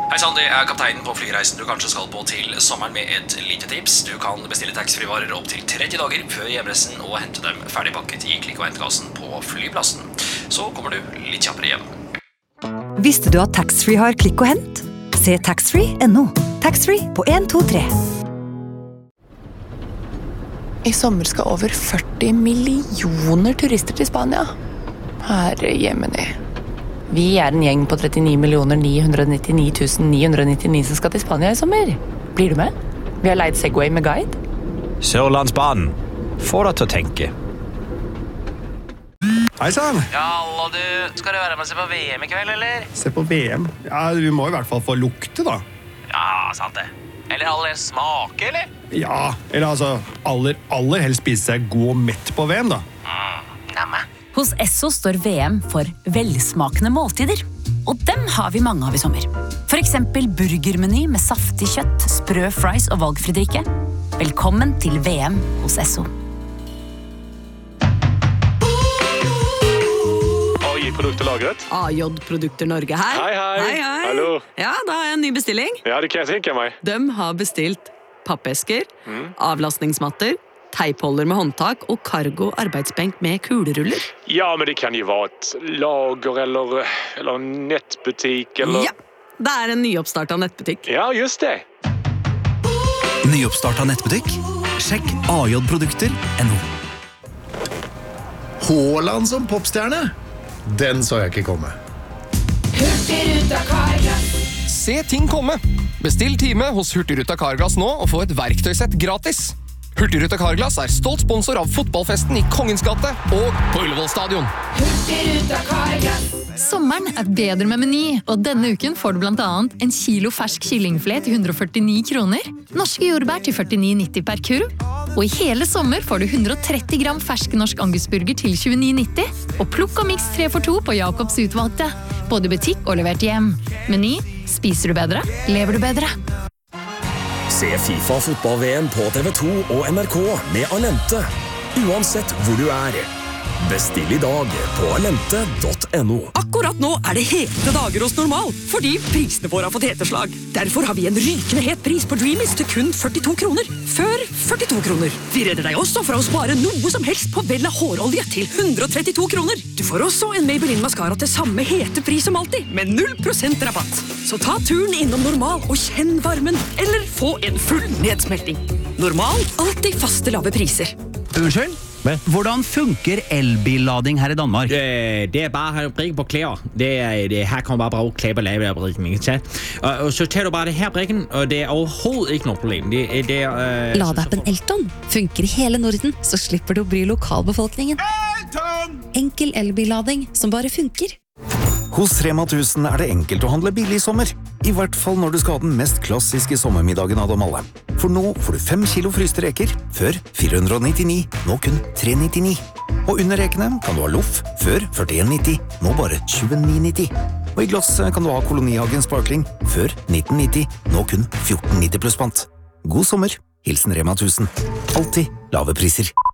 Hei sann, det kapteinen på flyreisen du kanskje skal på til sommeren med et lite tips. Du kan bestille taxfree-varer opp til 30 dager før hjemreisen og hente dem ferdigpakket i klikk- og hentkassen på flyplassen. Så kommer du litt kjappere hjem. Visste du at taxfree har klikk og hent? Se taxfree.no. Taxfree på 1, 2, 3. I sommer skal over 40 millioner turister til Spania. Herre jemini. Vi en gjeng på 39 999 999 som skal til Spania i sommer. Blir du med? Vi har leid Segway med guide. Sørlandsbanen. Få deg til å tenke. Hei sann! Ja, hallo du. Skal du være med og se på VM i kveld, eller? Se på VM? Ja, vi må i hvert fall få lukte, da. Ja, sant det. Eller aller smake, eller? Ja, eller altså, aller helst spise seg god og mett på VM, da. Namme. Hos Esso står VM for velsmakende måltider. Og dem har vi mange av i sommer. For eksempel burgermeny med saftig kjøtt, sprø fries og valgfri drikke. Velkommen til VM hos Esso. AJ-produkter lagret. AJ-produkter Norge her. Hei. Hallo. Ja, da har jeg en ny bestilling. Ja, det kan jeg tenke meg. De har bestilt pappesker, avlastningsmatter, teipholder med håndtak og cargo arbeidsbenk med kuleruller. Ja, men det kan jo være et lager eller nettbutikk eller... Ja, det en nyoppstartet nettbutikk. Ja, just det. Nyoppstartet nettbutikk? Sjekk AJ-produkter.no. Haaland som popstjerne? Den så jeg ikke komme. Hurtigruta Carglass. Se ting komme. Bestill time hos Hurtigruta Carglass nå og få et verktøysett gratis. Hurtigruta Carglass stolt sponsor av fotballfesten i Kongens gate og på Ullevål stadion. Hurtigruta Carglass. Sommeren bedre med Meny, og denne uken får du blant annet en kilo fersk kyllingfilet til 149 kroner, norske jordbær til 49,90 per kurv, og i hele sommer får du 130 gram fersk norsk angusburger til 29,90, og plukk og miks 3 for 2 på Jakobs utvalgte, både i butikk og levert hjem. Meny, spiser du bedre, lever du bedre. Se FIFA fotball-VM på TV2 og NRK med Alente, uansett hvor du Bestill i dag på alente.no. Akkurat nå det hete dager hos Normal, fordi prisene våre har fått heteslag. Derfor har vi en rykende het pris på Dreamies til kun 42 kroner. Før 42 kroner. Vi redder deg også fra å spare noe som helst på Vella hårolje til 132 kroner. Du får også en Maybelline Mascara til samme hete pris som alltid, med 0% rabatt. Så ta turen innom Normal og kjenn varmen, eller få en full nedsmelting. Normal, alltid faste lave priser. Unnskyld? Hvordan funker elbillading her i Danmark? Det bare å brikke på klær. Her kan man bare bruke klær på lavebrikken. Og så tar du bare det her brikken, og det overhovedet ikke noe problem. Ladappen Elton funker i hele Norden, så slipper du å bry lokalbefolkningen. Enkel elbillading som bare funker. Hos Rema 1000 det enkelt å handle billig i sommer. I hvert fall når du skal ha den mest klassiske sommermiddagen av dem alle. For nå får du 5 kilo fryste reker, før 499, nå kun 399. Og under rekene kan du ha loff, før 41,90, nå bare 29,90. Og i glass kan du ha Kolonihagen Sparkling, før 1990, nå kun 14,90 pluss pant. God sommer, hilsen Rema 1000. Alltid lave priser.